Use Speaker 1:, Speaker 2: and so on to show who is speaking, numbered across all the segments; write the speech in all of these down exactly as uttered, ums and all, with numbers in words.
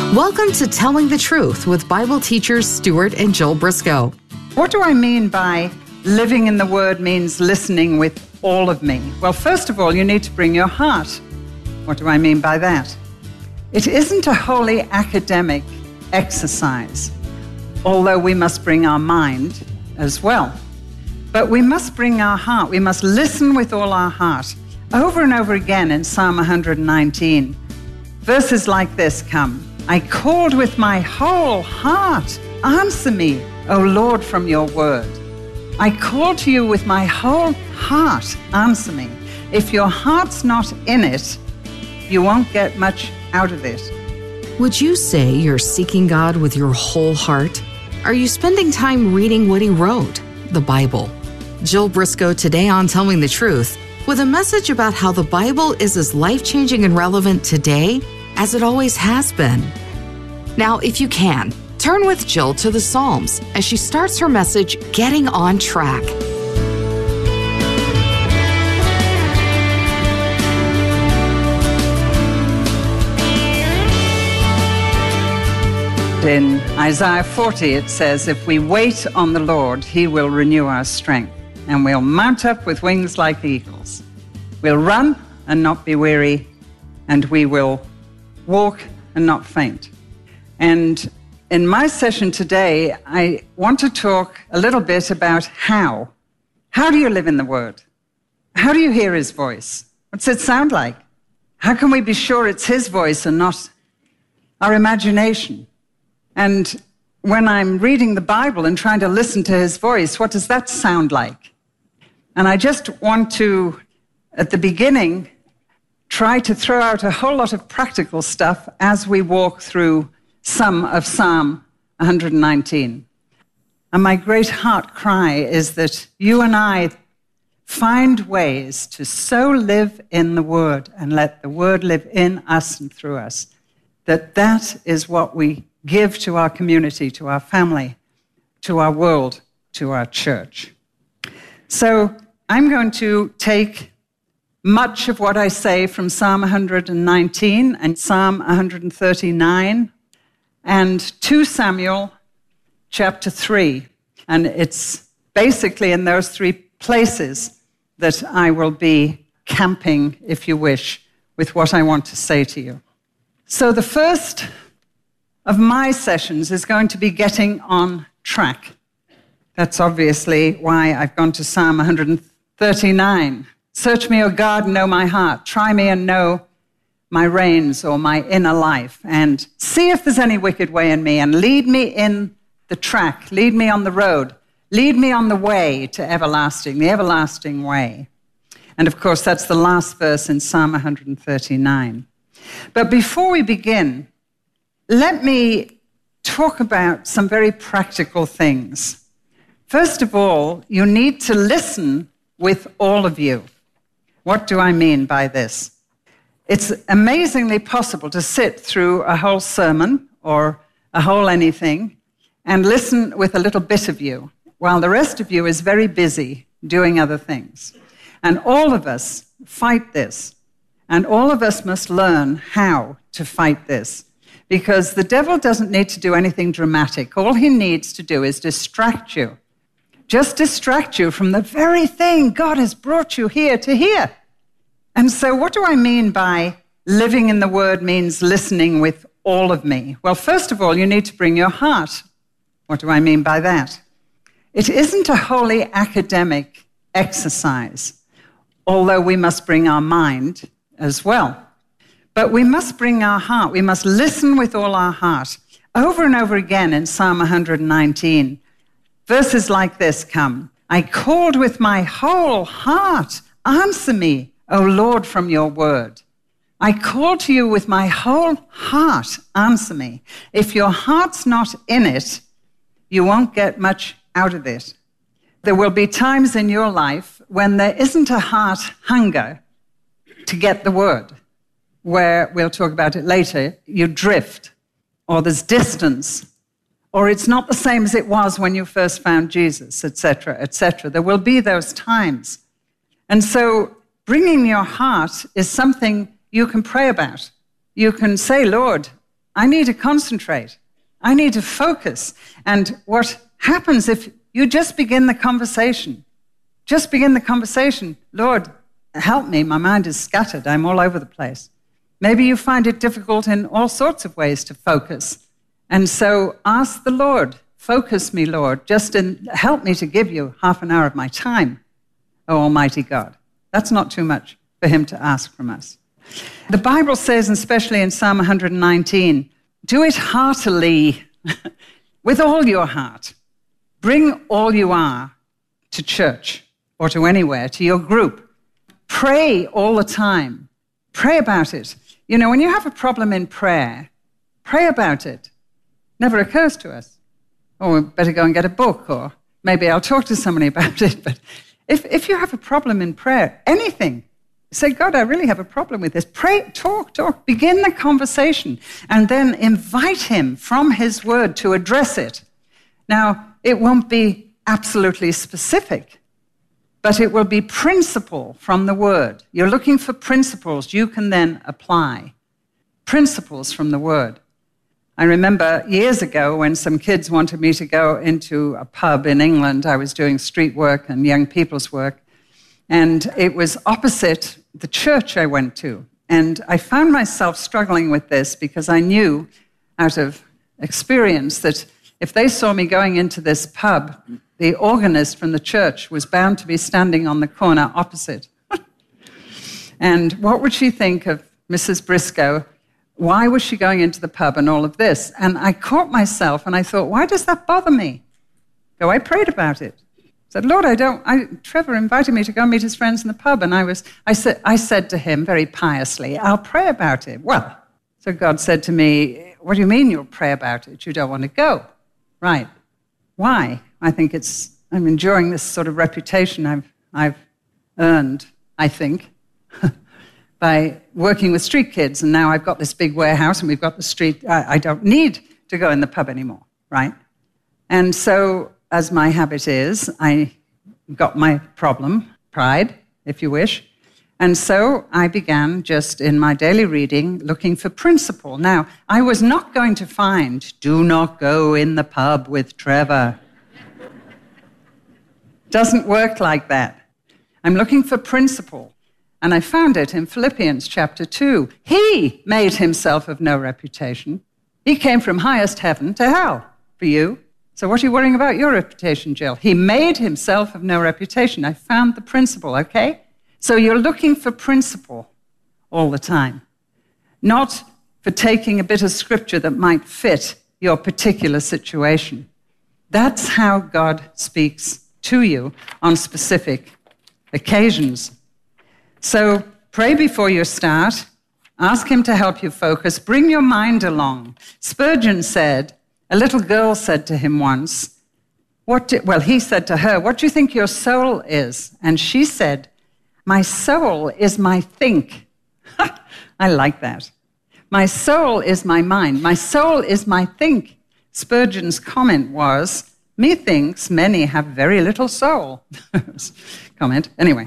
Speaker 1: Welcome to Telling the Truth with Bible teachers Stuart and Jill Briscoe.
Speaker 2: What do I mean by living in the Word means listening with all of me? Well, first of all, you need to bring your heart. What do I mean by that? It isn't a wholly academic exercise, although we must bring our mind as well. But we must bring our heart. We must listen with all our heart. Over and over again in Psalm one hundred nineteen, verses like this come. I called with my whole heart. Answer me, O Lord, from your word. I call to you with my whole heart. Answer me. If your heart's not in it, you won't get much out of it.
Speaker 1: Would you say you're seeking God with your whole heart? Are you spending time reading what He wrote, the Bible? Jill Briscoe today on Telling the Truth with a message about how the Bible is as life-changing and relevant today as it always has been. Now, if you can, turn with Jill to the Psalms as she starts her message, Getting on Track.
Speaker 2: In Isaiah forty, it says, if we wait on the Lord, He will renew our strength, and we'll mount up with wings like eagles. We'll run and not be weary, and we will walk and not faint. And in my session today, I want to talk a little bit about how. How do you live in the Word? How do you hear His voice? What's it sound like? How can we be sure it's His voice and not our imagination? And when I'm reading the Bible and trying to listen to His voice, what does that sound like? And I just want to, at the beginning, try to throw out a whole lot of practical stuff as we walk through some of Psalm one hundred nineteen. And my great heart cry is that you and I find ways to so live in the Word and let the Word live in us and through us, that that is what we give to our community, to our family, to our world, to our church. So I'm going to take much of what I say from Psalm one hundred nineteen and Psalm one hundred thirty-nine and Second Samuel chapter three. And it's basically in those three places that I will be camping, if you wish, with what I want to say to you. So the first of my sessions is going to be getting on track. That's obviously why I've gone to Psalm one hundred thirty-nine. Search me, O God, and know my heart. Try me and know my reins or my inner life. And see if there's any wicked way in me. And lead me in the track. Lead me on the road. Lead me on the way to everlasting, the everlasting way. And of course, that's the last verse in Psalm one hundred thirty-nine. But before we begin, let me talk about some very practical things. First of all, you need to listen with all of you. What do I mean by this? It's amazingly possible to sit through a whole sermon or a whole anything and listen with a little bit of you, while the rest of you is very busy doing other things. And all of us fight this, and all of us must learn how to fight this, because the devil doesn't need to do anything dramatic. All he needs to do is distract you. Just distract you from the very thing God has brought you here to hear. And so what do I mean by living in the Word means listening with all of me? Well, first of all, you need to bring your heart. What do I mean by that? It isn't a wholly academic exercise, although we must bring our mind as well. But we must bring our heart. We must listen with all our heart. Over and over again in Psalm one hundred nineteen, verses like this come. I called with my whole heart. Answer me, O Lord, from your word. I call to you with my whole heart. Answer me. If your heart's not in it, you won't get much out of it. There will be times in your life when there isn't a heart hunger to get the word, where, we'll talk about it later, you drift, or there's distance, or it's not the same as it was when you first found Jesus, et cetera, et cetera. There will be those times. And so bringing your heart is something you can pray about. You can say, Lord, I need to concentrate. I need to focus. And what happens if you just begin the conversation? Just begin the conversation. Lord, help me. My mind is scattered. I'm all over the place. Maybe you find it difficult in all sorts of ways to focus. And so ask the Lord, focus me, Lord. Just in, help me to give you half an hour of my time, O Almighty God. That's not too much for him to ask from us. The Bible says, especially in Psalm one nineteen, do it heartily, with all your heart. Bring all you are to church or to anywhere, to your group. Pray all the time. Pray about it. You know, when you have a problem in prayer, pray about it. Never occurs to us. Oh, we better go and get a book, or maybe I'll talk to somebody about it. But if, if you have a problem in prayer, anything, say, God, I really have a problem with this. Pray, talk, talk. Begin the conversation, and then invite him from his word to address it. Now, it won't be absolutely specific, but it will be principle from the word. You're looking for principles you can then apply. Principles from the word. I remember years ago when some kids wanted me to go into a pub in England. I was doing street work and young people's work. And it was opposite the church I went to. And I found myself struggling with this because I knew out of experience that if they saw me going into this pub, the organist from the church was bound to be standing on the corner opposite. And what would she think of Missus Briscoe? Why was she going into the pub and all of this? And I caught myself and I thought, why does that bother me? So I prayed about it. I said, Lord, I don't, I, Trevor invited me to go meet his friends in the pub, and I was, I said, I said to him very piously, I'll pray about it. Well, so God said to me, what do you mean you'll pray about it? You don't want to go. Right. Why? I think it's, I'm enjoying this sort of reputation I've, I've earned, I think, by working with street kids, and now I've got this big warehouse, and we've got the street, I, I don't need to go in the pub anymore, right? And so, as my habit is, I got my problem, pride, if you wish. And so I began just in my daily reading looking for principle. Now, I was not going to find, do not go in the pub with Trevor. Doesn't work like that. I'm looking for principle. And I found it in Philippians chapter two. He made himself of no reputation. He came from highest heaven to hell for you. So what are you worrying about your reputation, Jill? He made himself of no reputation. I found the principle, okay? So you're looking for principle all the time, not for taking a bit of scripture that might fit your particular situation. That's how God speaks to you on specific occasions. So pray before you start. Ask him to help you focus. Bring your mind along. Spurgeon said, a little girl said to him once, "What? Do, well, he said to her, what do you think your soul is?" And she said, "My soul is my think." I like that. My soul is my mind. My soul is my think. Spurgeon's comment was, "Methinks many have very little soul." Comment. Anyway,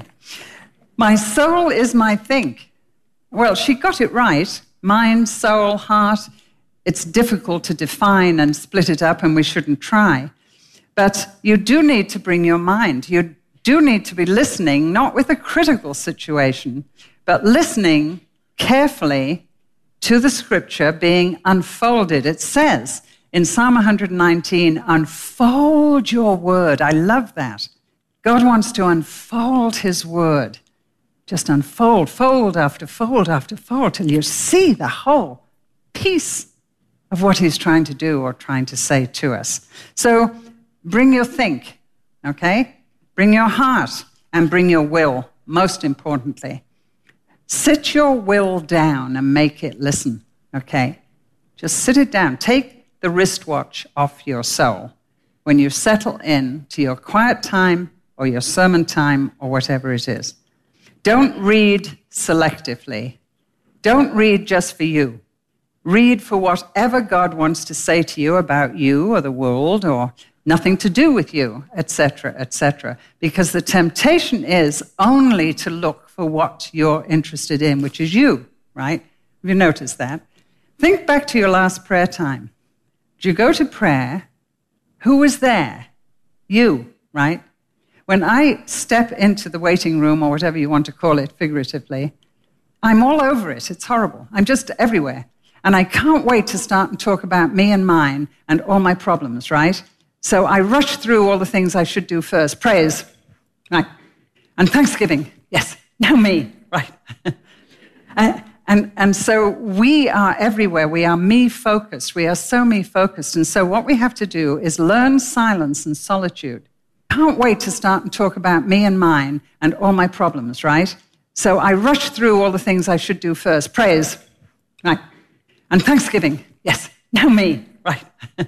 Speaker 2: my soul is my think. Well, she got it right. Mind, soul, heart. It's difficult to define and split it up, and we shouldn't try. But you do need to bring your mind. You do need to be listening, not with a critical situation, but listening carefully to the scripture being unfolded. It says in Psalm one nineteen, unfold your word. I love that. God wants to unfold his word. Just unfold, fold after fold after fold, till you see the whole piece of what he's trying to do or trying to say to us. So bring your think, okay? Bring your heart and bring your will, most importantly. Sit your will down and make it listen, okay? Just sit it down. Take the wristwatch off your soul when you settle in to your quiet time or your sermon time or whatever it is. Don't read selectively. Don't read just for you. Read for whatever God wants to say to you about you or the world or nothing to do with you, et cetera, et cetera. Because the temptation is only to look for what you're interested in, which is you, right? Have you noticed that? Think back to your last prayer time. Did you go to prayer? Who was there? You, right? When I step into the waiting room, or whatever you want to call it figuratively, I'm all over it. It's horrible. I'm just everywhere. And I can't wait to start and talk about me and mine and all my problems, right? So I rush through all the things I should do first. Praise, right? And thanksgiving, yes. Now me, right? uh, and, and so we are everywhere. We are me-focused. We are so me-focused. And so what we have to do is learn silence and solitude. Can't wait to start and talk about me and mine and all my problems, right? So I rush through all the things I should do first. Praise, right? And thanksgiving, yes. Now me, right?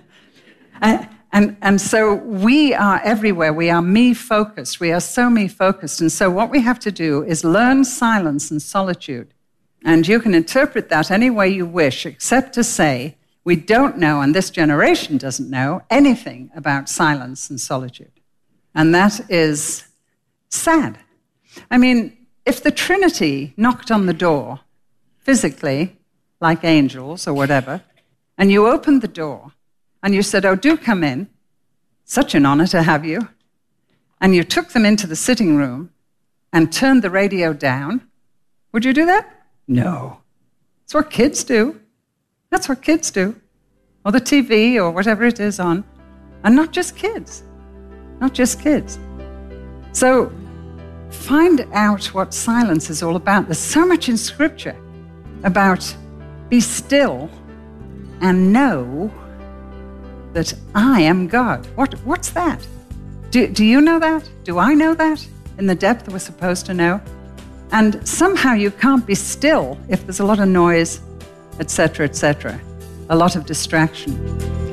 Speaker 2: uh, and, and so we are everywhere. We are me-focused. We are so me-focused. And so what we have to do is learn silence and solitude. And you can interpret that any way you wish, except to say, we don't know, and this generation doesn't know, anything about silence and solitude. And that is sad. I mean, if the Trinity knocked on the door, physically, like angels or whatever, and you opened the door, and you said, oh, do come in, such an honor to have you, and you took them into the sitting room and turned the radio down, would you do that? No. That's what kids do. That's what kids do. Or the T V or whatever it is on. And not just kids. Not just kids. So find out what silence is all about. There's so much in Scripture about be still and know that I am God. What, what's that? Do, do you know that? Do I know that in the depth we're supposed to know? And somehow you can't be still if there's a lot of noise, et cetera, et cetera, a lot of distraction.